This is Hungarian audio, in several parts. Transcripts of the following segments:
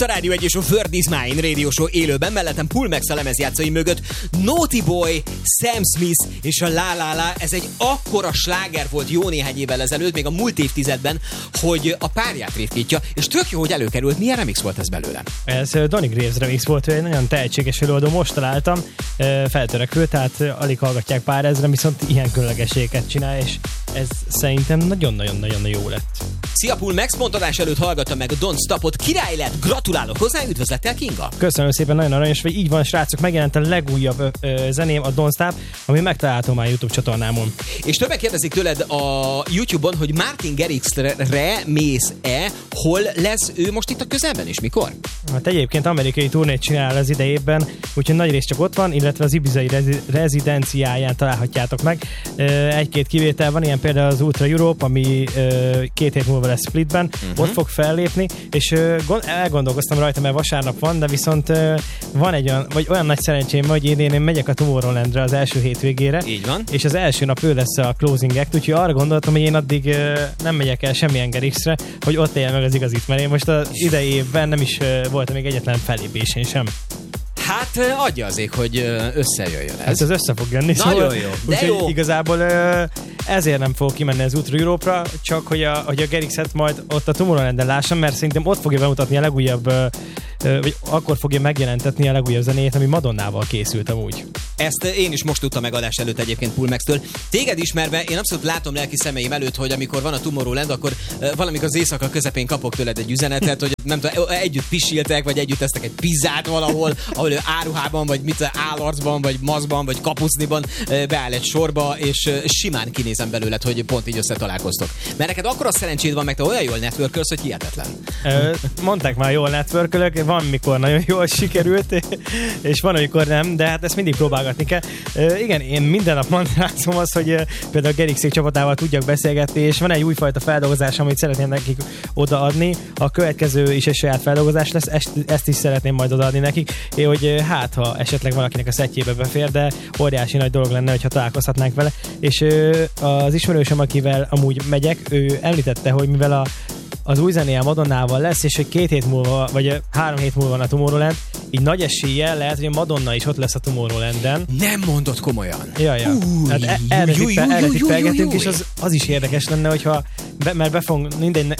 Itt a Rádió 1 és a World is Mine Radio Show élőben, mellettem Pull Max a lemezjátszai mögött, Naughty Boy, Sam Smith és a La La La. Ez egy akkora sláger volt jó néhány évvel ezelőtt, még a múlt évtizedben, hogy a párját ritkítja, és tök jó, hogy előkerült. Milyen remix volt ez belőle? Ez Donny Graves remix volt, egy nagyon tehetséges előadó, most találtam, feltörekvő, tehát alig hallgatják pár ezre, viszont ilyen különlegességet csinál, és ez szerintem nagyon-nagyon-nagyon jó lett. Szia Pull Max, pontadás előtt hallgattam meg a Don't Stop-ot, király lett, gratulálok hozzá, üdvözlettel Kinga! Köszönöm szépen, nagyon aranyos vagy, így van srácok, megjelent a legújabb zeném, a Don't Stop, ami megtalálható már YouTube csatornámon. És többen kérdezik tőled a YouTube-on, hogy Martin Garrixre mész-e, hol lesz ő most itt a közelben, és mikor? Hát egyébként amerikai turnét csinál az idejében, úgyhogy nagy rész csak ott van, illetve az ibizai rezidenciáján találhatjátok meg. Egy-két kivétel van, ilyen például az Ultra Europe, ami 2 hét múlva lesz Splitben, ott fog fellépni, és elgondolkoztam rajta, mert vasárnap van, de viszont van egy olyan nagy szerencsém, hogy én megyek a Tomorrowlandre az első hétvégére. Így van. És az első nap ő lesz a closing act, úgyhogy arra gondoltam, hogy én addig nem megyek el semmilyen Garrixre, hogy ott éljen meg az igazit, mert én most az idei évben nem is voltam még egyetlen fellépésén sem. Hát adja az ég, hogy összejöjjön ez. Hát ez össze fog jönni. Nagyon szóval, jó. De jó. Igazából ezért nem fogok kimenni az Ultra Europe-ra, csak hogy a Garrixet majd ott a Tomorrowlanden lássam, mert szerintem ott fogja bemutatni a legújabb, vagy akkor fogja megjelentetni a legújabb zenét, ami Madonnával készült amúgy. Ezt én is most tudtam meg adás előtt egyébként Pull Max-től. Téged ismerve, én abszolút látom lelki szemeim előtt, hogy amikor van a Tomorrowland, akkor valamikor az éjszaka közepén kapok tőled egy üzenetet, hogy nem tudom, együtt pisiltek, vagy együtt esztek egy pizzát valahol, ahol ő áruhában, vagy mit állarcban, vagy maszkban, vagy kapuszniban beáll egy sorba, és simán kinézem belőled, hogy pont így összetalálkoztok. Mert neked akkora szerencséd van, meg te olyan jól networkölsz, hogy hihetetlen. Mondták már, jól networkölök, van mikor nagyon jól sikerült, és van amikor nem, de hát ezt mindig próbálgatni kell. Igen, én minden nap mantrázom az, hogy például a Garrixék csapatával tudjak beszélgetni, és van egy újfajta feldolgozás, amit szeretném nekik odaadni. A következő is egy saját feldolgozás lesz, ezt is szeretném majd odaadni nekik, hogy hát, ha esetleg valakinek a szettjébe befér, de óriási nagy dolog lenne, hogyha találkozhatnánk vele. És az ismerősöm, akivel amúgy megyek, ő említette, hogy mivel az új zenéje Madonnával lesz, és hogy 2 hét múlva, vagy 3 hét múlva van a Tomorrowland, így nagy eséllyel lehet, hogy a Madonna is ott lesz a Tomorrowlanden. Nem mondod komolyan. Ja. Hát erre tippelgetünk, és az is érdekes lenne, hogyha, mert befog mindegy,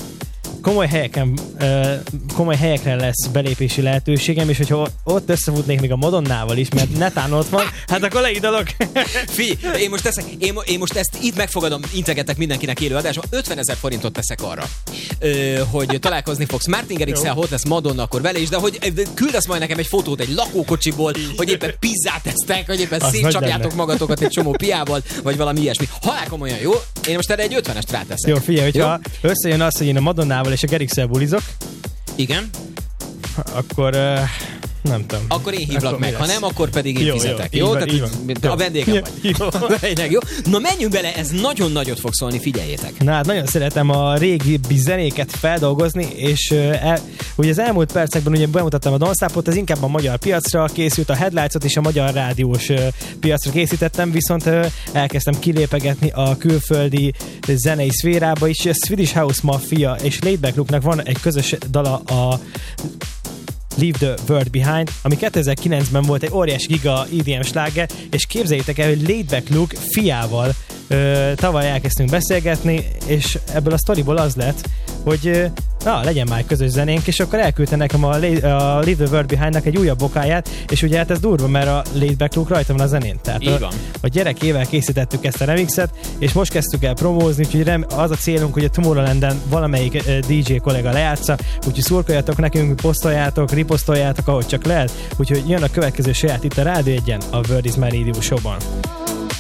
komoly helyekre lesz belépési lehetőségem, és hogyha ott összefutnék még a Madonnával is, mert netán ott van, hát akkor leidalok. Figyelj, én most ezt itt megfogadom, integetek mindenkinek élő adásban, 50 000 forintot teszek arra, hogy találkozni fogsz Martin Garrix-el, ott lesz Madonna akkor vele is, de hogy küldesz majd nekem egy fotót egy lakókocsiból, hogy éppen pizzát esztek, hogy éppen szétcsapjátok magatokat egy csomó piával, vagy valami ilyesmi. Halál komolyan, jó? Én most erre egy 50-est ráteszek. Jó, figyelj, hogyha összejön az, hogy én a Madonnával és a Garrix-el bulizok. Igen. Akkor nem tudom. Akkor én hívlak meg, ha nem, akkor pedig én fizetek. Jó? A vendégem vagy. Jó. Na menjünk bele, ez nagyon nagyot fog szólni, figyeljétek. Na hát nagyon szeretem a régi zenéket feldolgozni, és ugye az elmúlt percekben ugye bemutattam a Don't Stop-ot, ez inkább a magyar piacra készült, a Headlights-ot és a magyar rádiós piacra készítettem, viszont elkezdtem kilépegetni a külföldi zenei szférába is. A Swedish House Mafia és Laidback Luke-nak van egy közös dala, a Leave the World Behind, ami 2009-ben volt egy óriás giga EDM sláger, és képzeljétek el, hogy Laidback Luke fiával tavaly elkezdtünk beszélgetni, és ebből a sztoriból az lett, hogy legyen már egy közös zenénk, és akkor elküldte nekem a Leave the World Behind-nak egy újabb vokáját, és ugye hát ez durva, mert a Laidback Luke rajta van a zenén. Tehát a gyerekével készítettük ezt a remixet, és most kezdtük el promózni, úgyhogy az a célunk, hogy a Tomorrowlanden valamelyik DJ kollega lejátsza, úgyhogy szurkoljatok nekünk, posztoljátok, riposztoljátok, ahogy csak lehet, úgyhogy jön a következő saját itt a Rádió 1-en, a World is Mine Radio Show-ban.